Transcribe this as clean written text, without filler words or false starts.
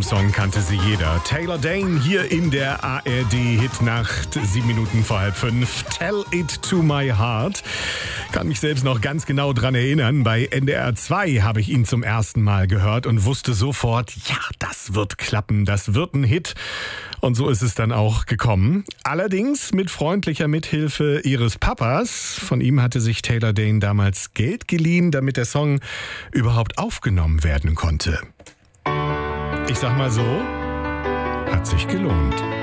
Song kannte sie jeder. Taylor Dayne hier in der ARD-Hitnacht, 7 Minuten vor 4:30. Tell it to my heart. Kann mich selbst noch ganz genau dran erinnern. Bei NDR 2 habe ich ihn zum ersten Mal gehört und wusste sofort, ja, das wird klappen, das wird ein Hit. Und so ist es dann auch gekommen. Allerdings mit freundlicher Mithilfe ihres Papas. Von ihm hatte sich Taylor Dayne damals Geld geliehen, damit der Song überhaupt aufgenommen werden konnte. Ich sag mal so, hat sich gelohnt.